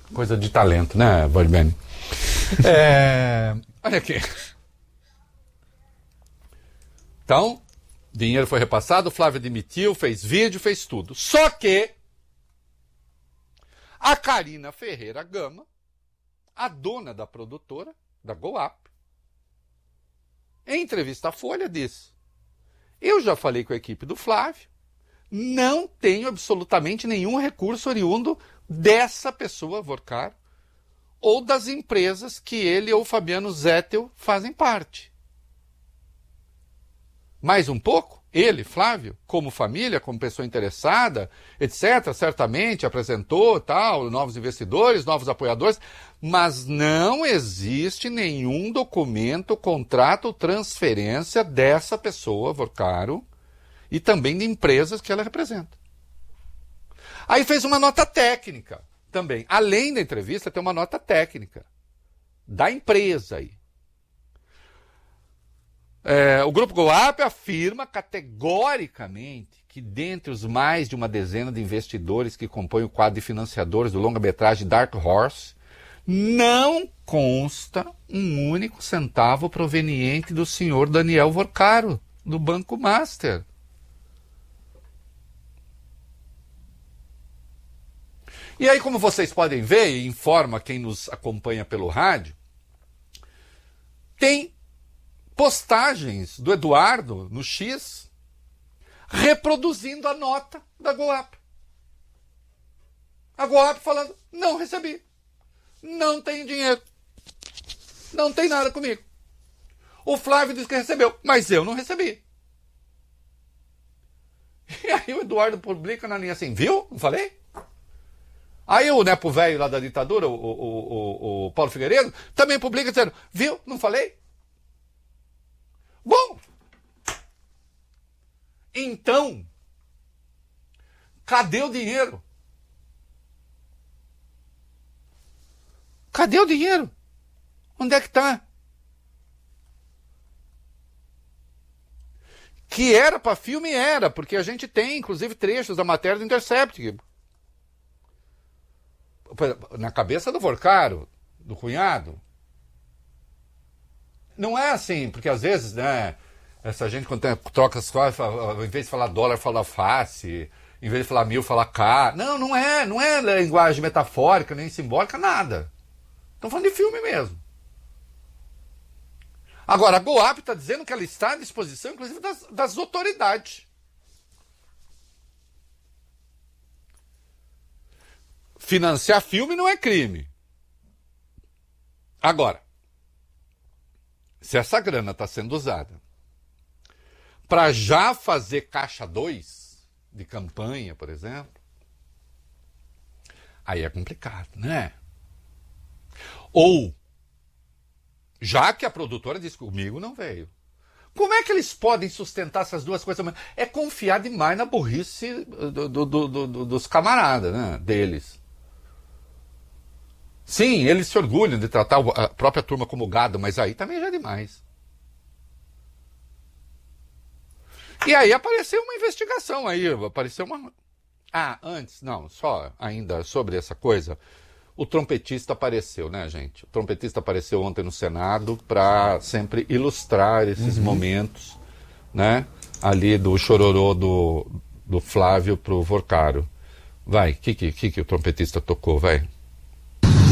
Coisa de talento, né, Borbeni? Olha aqui. Então, dinheiro foi repassado, o Flávio admitiu, fez vídeo, fez tudo. Só que a Karina Ferreira Gama, a dona da produtora, da GoUp, em entrevista à Folha, disse: eu já falei com a equipe do Flávio, não tenho absolutamente nenhum recurso oriundo dessa pessoa, Vorcaro, ou das empresas que ele ou o Fabiano Zettel fazem parte. Mais um pouco, ele, Flávio, como família, como pessoa interessada, etc., certamente apresentou tal, novos investidores, novos apoiadores, mas não existe nenhum documento, contrato ou transferência dessa pessoa, Vorcaro, e também de empresas que ela representa. Aí fez uma nota técnica também. Além da entrevista, tem uma nota técnica da empresa aí. O Grupo GoUp afirma categoricamente que dentre os mais de uma dezena de investidores que compõem o quadro de financiadores do longa-metragem Dark Horse, não consta um único centavo proveniente do senhor Daniel Vorcaro, do Banco Master. E aí, como vocês podem ver, e informa quem nos acompanha pelo rádio, tem postagens do Eduardo no X reproduzindo a nota da GoUp. A GoUp falando: não recebi, não tenho dinheiro, não tem nada comigo. O Flávio disse que recebeu, mas eu não recebi. E aí o Eduardo publica na linha assim: viu? Não falei? Aí o nepo velho lá da ditadura, o Paulo Figueiredo, também publica dizendo: viu? Não falei? Bom, então, cadê o dinheiro? Cadê o dinheiro? Onde é que está? Que era para filme, era, porque a gente tem, inclusive, trechos da matéria do Intercept. Na cabeça do Vorcaro, do cunhado. Não é assim, porque às vezes, né, essa gente quando troca as coisas, ao invés de falar dólar, fala face, em vez de falar mil, fala K. Não é linguagem metafórica, nem simbólica, nada. Estão falando de filme mesmo. Agora, a GoUp está dizendo que ela está à disposição, inclusive, das autoridades. Financiar filme não é crime. Agora, se essa grana está sendo usada para já fazer caixa 2 de campanha, por exemplo, aí é complicado, né? Ou, já que a produtora disse que comigo não veio, como é que eles podem sustentar essas duas coisas? É confiar demais na burrice dos camaradas, né, deles. Sim, eles se orgulham de tratar a própria turma como gado, mas aí também já é demais. E aí apareceu uma investigação aí, apareceu uma... antes, não, só ainda sobre essa coisa, o trompetista apareceu, né, gente? O trompetista apareceu ontem no Senado para sempre ilustrar esses momentos, né, ali do chororô do Flávio pro Vorcaro. Vai, que o trompetista tocou, vai?